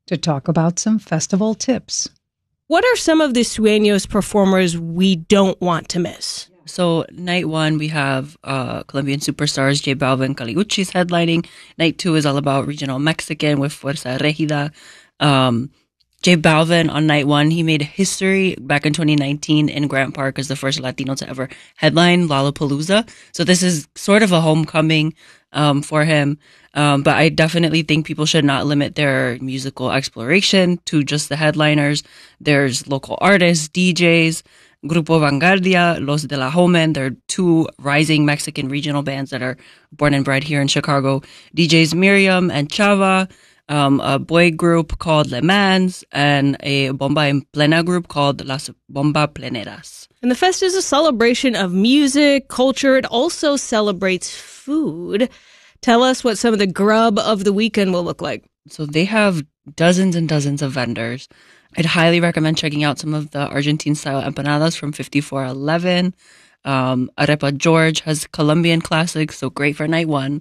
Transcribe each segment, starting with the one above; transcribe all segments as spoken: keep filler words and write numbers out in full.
to talk about some festival tips. What are some of the Sueños performers we don't want to miss? So night one, we have uh, Colombian superstars J Balvin, Caliuchis headlining. Night two is all about regional Mexican with Fuerza Regida. Um, J Balvin on night one, he made history back in twenty nineteen in Grant Park as the first Latino to ever headline Lollapalooza. So this is sort of a homecoming um, for him. Um, but I definitely think people should not limit their musical exploration to just the headliners. There's local artists, D Js, Grupo Vanguardia, Los de la Jomen. They're two rising Mexican regional bands that are born and bred here in Chicago. D Js Miriam and Chava. Um, a boy group called Le Mans, and a Bomba en Plena group called Las Bomba Pleneras. And the fest is a celebration of music, culture. It also celebrates food. Tell us what some of the grub of the weekend will look like. So they have dozens and dozens of vendors. I'd highly recommend checking out some of the Argentine-style empanadas from fifty-four eleven. Um, Arepa George has Colombian classics, so great for night one.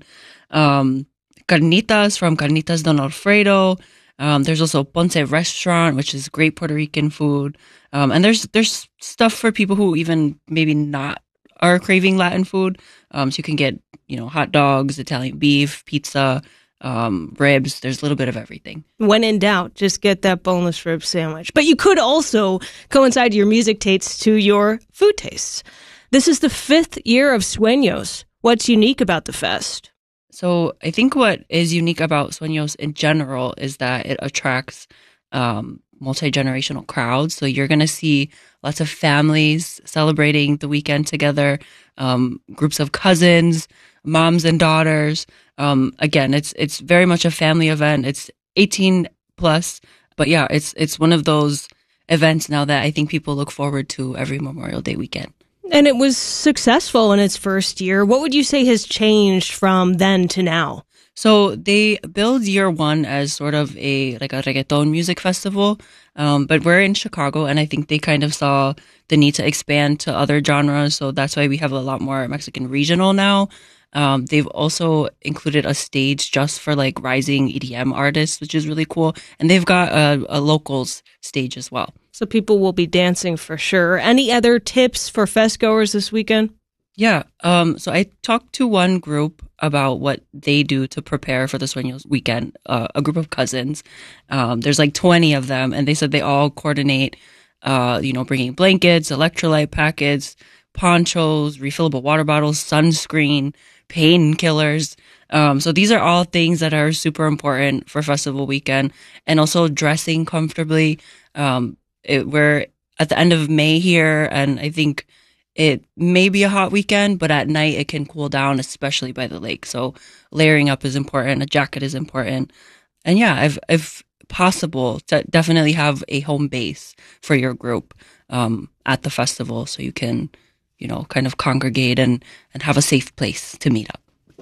Um, Carnitas from Carnitas Don Alfredo. Um, there's also Ponce Restaurant, which is great Puerto Rican food. Um, and there's there's stuff for people who even maybe not are craving Latin food. Um, so you can get, you know, hot dogs, Italian beef, pizza, um, ribs. There's a little bit of everything. When in doubt, just get that boneless rib sandwich. But you could also coincide your music tastes to your food tastes. This is the fifth year of Sueños. What's unique about the fest? So I think what is unique about Sueños in general is that it attracts um, multi-generational crowds. So you're going to see lots of families celebrating the weekend together, um, groups of cousins, moms and daughters. Um, again, it's it's very much a family event. It's eighteen plus, but yeah, it's it's one of those events now that I think people look forward to every Memorial Day weekend. And it was successful in its first year. What would you say has changed from then to now? So they build year one as sort of a like a reggaeton music festival, um, but we're in Chicago, and I think they kind of saw the need to expand to other genres. So that's why we have a lot more Mexican regional now. Um, they've also included a stage just for like rising E D M artists, which is really cool. And they've got a, a locals stage as well. So people will be dancing for sure. Any other tips for fest goers this weekend? Yeah. Um, so I talked to one group about what they do to prepare for the Sueños weekend, uh, a group of cousins. Um, there's like twenty of them, and they said they all coordinate, uh, you know, bringing blankets, electrolyte packets, ponchos, refillable water bottles, sunscreen, painkillers. Um, so these are all things that are super important for festival weekend, and also dressing comfortably. Um, it, we're at the end of May here, and I think it may be a hot weekend, but at night it can cool down, especially by the lake. So layering up is important. A jacket is important. And yeah, if, if possible, to definitely have a home base for your group um, at the festival so you can, you know, kind of congregate and, and have a safe place to meet up.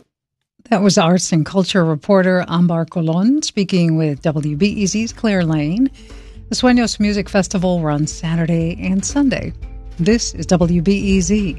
That was arts and culture reporter Ambar Colon speaking with W B E Z's Claire Lane. The Sueños Music Festival runs Saturday and Sunday. This is W B E Z.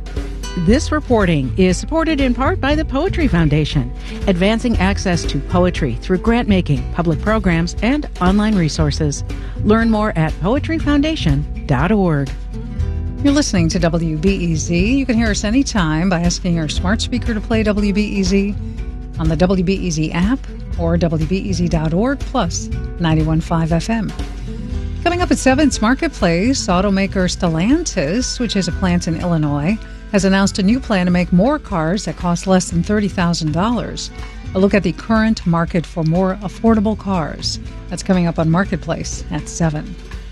This reporting is supported in part by the Poetry Foundation, advancing access to poetry through grant-making, public programs, and online resources. Learn more at poetry foundation dot org. You're listening to W B E Z. You can hear us anytime by asking your smart speaker to play W B E Z on the W B E Z app or W B E Z dot org plus ninety-one point five F M. Coming up at seven's Marketplace, automaker Stellantis, which has a plant in Illinois, has announced a new plan to make more cars that cost less than thirty thousand dollars. A look at the current market for more affordable cars. That's coming up on Marketplace at seven.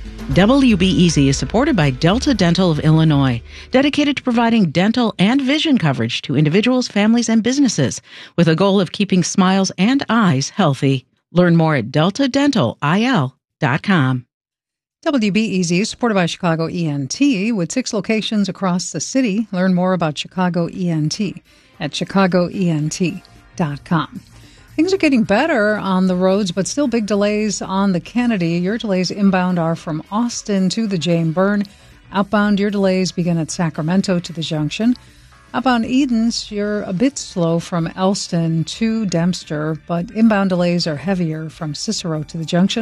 W B E Z is supported by Delta Dental of Illinois, dedicated to providing dental and vision coverage to individuals, families, and businesses, with a goal of keeping smiles and eyes healthy. Learn more at delta dental I L dot com. W B E Z is supported by Chicago E N T with six locations across the city. Learn more about Chicago E N T at chicago E N T dot com. Things are getting better on the roads, but still big delays on the Kennedy. Your delays inbound are from Austin to the Jane Byrne. Outbound, your delays begin at Sacramento to the junction. Outbound Edens, you're a bit slow from Elston to Dempster, but inbound delays are heavier from Cicero to the junction.